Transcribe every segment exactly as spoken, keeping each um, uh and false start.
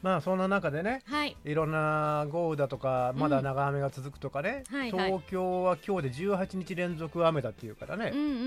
まあそんな中でね、 はい、 いろんな豪雨だとかまだ長雨が続くとかね、 はいはい、 東京は今日でじゅうはちにち連続雨だっていうからね、 うんうんうん、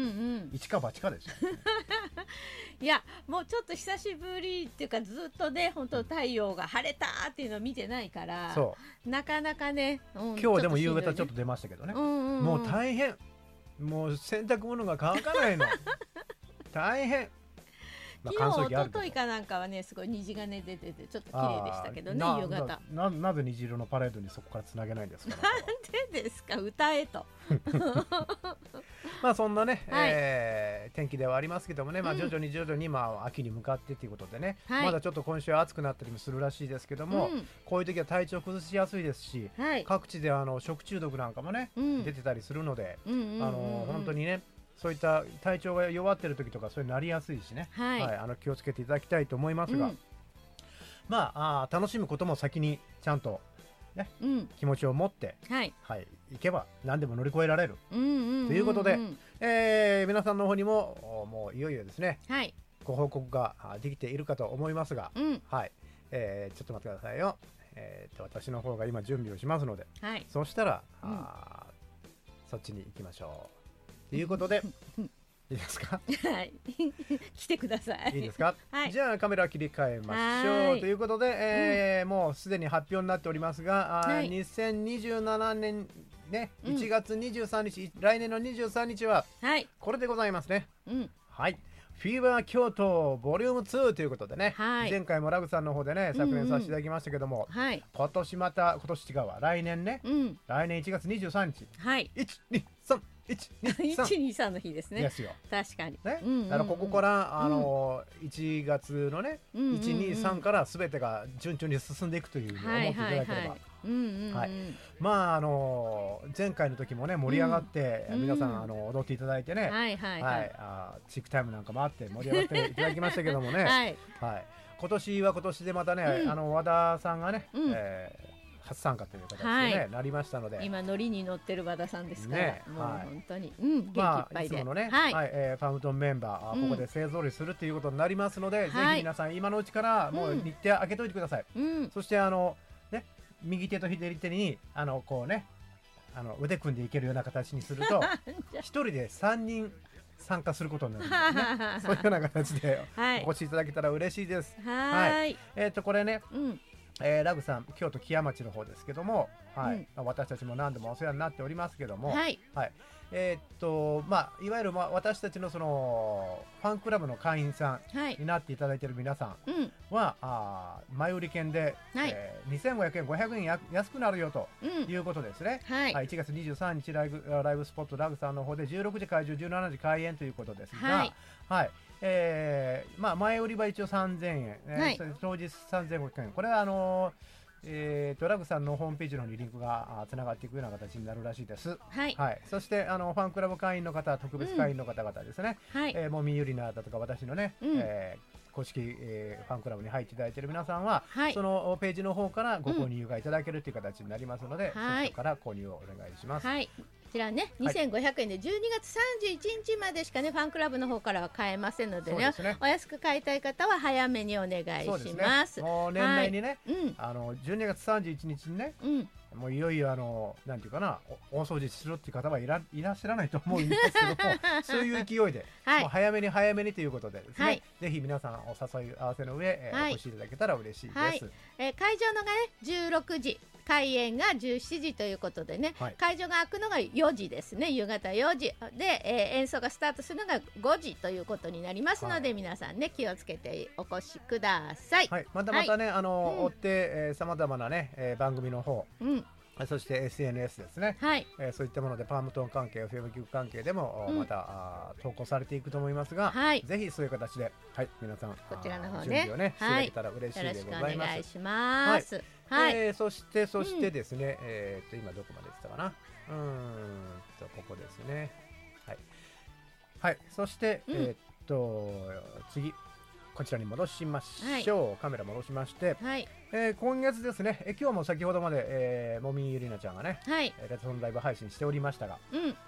一か八かですよいやもうちょっと久しぶりっていうかずっとね本当太陽が晴れたっていうのを見てないからそうなかなかね、うん、 今日でも夕ちょっとしんどいね方ちょっと出ましたけどね、 うんうんうん、 もう大変、もう洗濯物が乾かないの大変、まあ、乾昨日燥機あるけど一昨日かなんかはねすごい虹がね出ててちょっと綺麗でしたけどねあー夕方なななぜ虹色のパレードにそこからつなげないんですかなんでですか歌えとまあそんなね、 はいえー天気ではありますけどもね、まあ、 うん徐々に徐々にまあ秋に向かってということでね、 はいまだちょっと今週は暑くなったりもするらしいですけども、 うんこういう時は体調崩しやすいですし、 はい各地であの食中毒なんかもね、 うん出てたりするので、 うんうんうんうんあの本当にねそういった体調が弱ってる時とかそういうのなりやすいしね、 はいあの気をつけていただきたいと思いますが、 うんまああー楽しむことも先にちゃんとうん気持ちを持って、 はいはい、いけば何でも乗り越えられる、 うんうんうんうんということでえー皆さんの方にもおもういよいよですねはいご報告があできているかと思いますが、 うんはい、えーちょっと待ってくださいよ、えーと私の方が今準備をしますので、 はいそうしたら、 うんあーそっちに行きましょうということでいいですかはい来てくださいいいですか、 はいじゃあカメラ切り替えましょはいうということで、えーもうすでに発表になっておりますが、あーはいにせんにじゅうななねんねうんいちがつにじゅうさんにち、来年のにじゅうさんにちははいこれでございますね。 うんはいフィーバー京都ボリュームツーということでね、 はい前回もラグさんの方でね昨年させていただきましたけども、 はい今年また今年違うわ来年ね、 うん来年いちがつにじゅうさんにちはいいちにさんいちにさんいちにさんの日ですねですよ。 確かにね、 うんうんうんだからここからあのいちがつのねうんうんうんいちにさんから全てが順調に進んでいくというふうに思っていただければ、 はいはいはいうんうんうんはいまああの前回の時もね盛り上がって、 うん皆さんあの踊っていただいてね、 はいはいははいいあーチックタイムなんかもあって盛り上がっていただきましたけどもね、 はいはい、今年は今年でまたね、 うんあの和田さんがね、 うんえー初参加という形でね、 はいなりましたので、 今ノリに乗ってる和田さんですから、 ねもうはい本当に、うん、元気いっまあ、 ぱいで、 いつものね、 はい、 はいえーファウントンメンバー、あうんここで勢ぞろいするということになりますので、 はいぜひ皆さん今のうちからもううん日程開けといてください。 うん、 そしてあの、ね、右手と左手にあのこうねあの腕組んでいけるような形にすると一人でさんにん参加することになるんですね。そういうような形ではいお越しいただけたら嬉しいです。 はーい、 えっ、とこれね、 うん、 えーラグさん京都木屋町の方ですけども、はいうんまあ私たちも何度もお世話になっておりますけども、 はい、 はいえーっとまあいわゆる、まあ、私たちのそのファンクラブの会員さはいんになっていただいている皆さんうん、 はあー前売り券で、 はいえーにせんごひゃくえんごひゃくえんや安くなるよとうんい、うことですね。 はい、 はい、いちがつにじゅうさんにちライブライブスポットラグさんの方でじゅうろくじ開場じゅうしちじ開演ということですが、 はいはいえーまあ、前売りは一応さんぜんえん、えーはいそれ当日さんぜんごひゃくえんこれはあのーえー、とラグさんのホームページの方にリンクがつながっていくような形になるらしいです。 はい、 はい、そしてあのファンクラブ会員の方特別会員の方々ですね、 はい、 えーもみゆりなだとか私のね、 うんえー公式、えーファンクラブに入っていただいている皆さんは、 はいそのページの方からご購入がいただけるという形になりますので、 はいそこから購入をお願いします。 はい、こちらね、にせんごひゃくえんでじゅうにがつさんじゅういちにちまでしかねファンクラブの方からは買えませんのでね、 そうですねお安く買いたい方は早めにお願いそうですねします。 もう年内にね、 うん、 あのじゅうにがつさんじゅういちにちにねうん、 もういよいよあのなんていうかなお大掃除するっていう方はいらいらっしゃらないと思うんですけどもそういう勢いで、 はいもう早めに早めにということでですね、 はいぜひ皆さんお誘い合わせの上、えーはいお越しいただけたら嬉しいです。 はいえー会場のがねじゅうろくじ開演がじゅうしちじということでね、 はい会場が開くのがよじですね、夕方よじで、えー演奏がスタートするのがごじということになりますので、 はい皆さんね気をつけてお越しください。 はい、またまたね、あの、 うん追ってさまざまなね、えー番組の方うん、 そして エスエヌエス ですね、 はい、 えーそういったものでパームトン関係 エフエム 局関係でも、 うんまたあー投稿されていくと思いますが、 はいぜひそういう形で、はい、皆さんこちらの方ねあー準備をね、していただけたら嬉しいでよろしくおございます。 願いします。はい、 えーそしてそしてですね、えーっと今どこまで来たかな、うーんとここですね、はい、はい、そして、 うんえーっと次こちらに戻しましょう、カメラ戻しまして、 はい、 えー今月ですね、えー今日も先ほどまで、えー、もみゆりなちゃんがね、 はい、 えーレッドソンライブ配信しておりましたが、 うん、